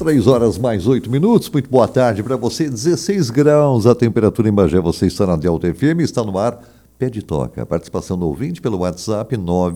3 horas mais 8 minutos, muito boa tarde para você, 16 graus a temperatura em Bagé, você está na Delta FM, está no ar, Pé de Toca, participação do ouvinte pelo WhatsApp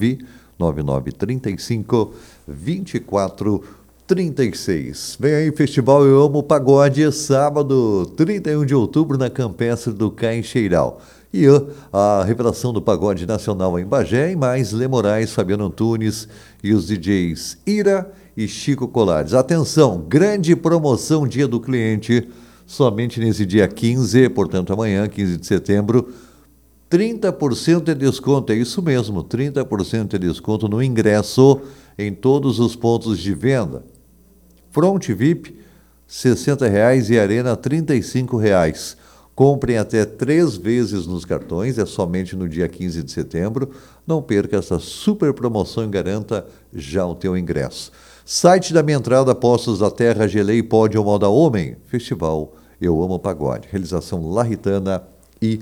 99935-2436. Vem aí, Festival Eu Amo Pagode, sábado 31 de outubro na Campestre do Caixeiral. E a revelação do pagode nacional em Bagé, e mais Lê Moraes, Fabiano Antunes e os DJs Ira e Chico Colares. Atenção, grande promoção Dia do Cliente, somente nesse dia 15, portanto amanhã, 15 de setembro, 30% de desconto, é isso mesmo, 30% de desconto no ingresso em todos os pontos de venda. Front VIP, R$ 60,00 e Arena, R$ 35,00. Comprem até 3 vezes nos cartões, é somente no dia 15 de setembro. Não perca essa super promoção e garanta já o teu ingresso. Site da Minha Entrada, Postos da Terra, Gelei, Pódio Moda Homem. Festival Eu Amo Pagode. Realização Larritana e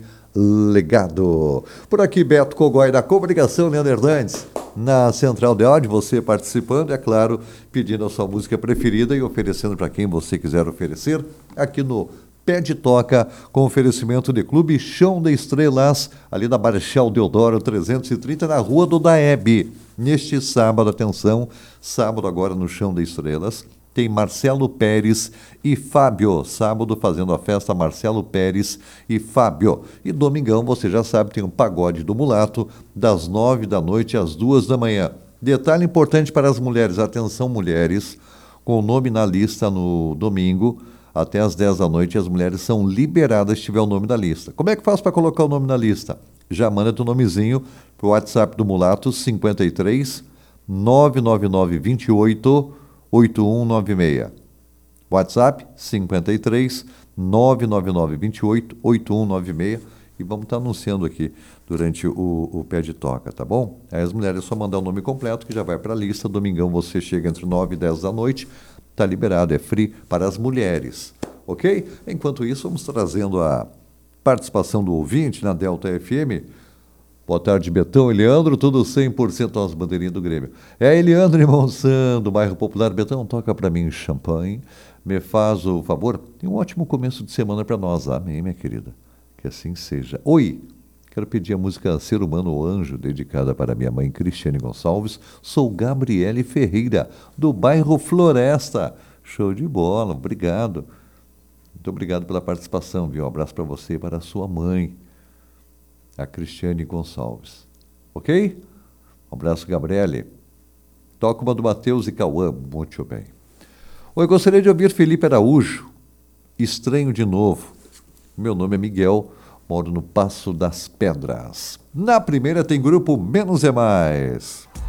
Legado. Por aqui, Beto Cogói da Comunicação, Leandro Hernandes. Na Central de Áudio, você participando, é claro, pedindo a sua música preferida e oferecendo para quem você quiser oferecer, aqui no Pé de Toca, com oferecimento de Clube Chão de Estrelas, ali na Marechal Deodoro 330, na Rua do Daeb. Neste sábado, atenção, sábado agora no Chão de Estrelas, tem Marcelo Pérez e Fábio. Sábado fazendo a festa Marcelo Pérez e Fábio. E domingão, você já sabe, tem um pagode do Mulato, das 9 da noite às 2 da manhã. Detalhe importante para as mulheres, atenção mulheres, com o nome na lista no domingo, até às 10 da noite, as mulheres são liberadas se tiver o nome na lista. Como é que faz para colocar o nome na lista? Já manda teu nomezinho para o WhatsApp do Mulato, 53 999 28 8196. WhatsApp, 53 999 28 8196. E vamos estar anunciando aqui durante o Pé de Toca, tá bom? Aí as mulheres só mandar o nome completo que já vai para a lista. Domingão você chega entre 9 e 10 da noite. Está liberado, é free para as mulheres, ok? Enquanto isso, vamos trazendo a participação do ouvinte na Delta FM. Boa tarde, Betão e Leandro, tudo 100% às bandeirinhas do Grêmio. É Eliandro e Monsanto, do bairro Popular. Betão, toca para mim champanhe, me faz o favor. Tem um ótimo começo de semana para nós, amém, minha querida? Que assim seja. Oi! Quero pedir a música Ser Humano ou Anjo, dedicada para minha mãe Cristiane Gonçalves. Sou Gabriele Ferreira, do bairro Floresta. Show de bola, obrigado. Muito obrigado pela participação, viu? Um abraço para você e para a sua mãe, a Cristiane Gonçalves. Ok? Um abraço, Gabriele. Toca uma do Matheus e Cauã, muito bem. Oi, gostaria de ouvir Felipe Araújo, Estranho de Novo. Meu nome é Miguel, moro no Passo das Pedras. Na primeira tem grupo Menos é Mais.